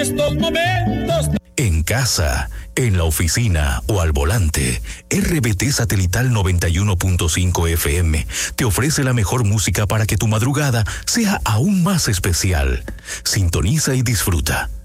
estos momentos. En casa, en la oficina o al volante, RBT Satelital 91.5 FM te ofrece la mejor música para que tu madrugada sea aún más especial. Sintoniza y disfruta.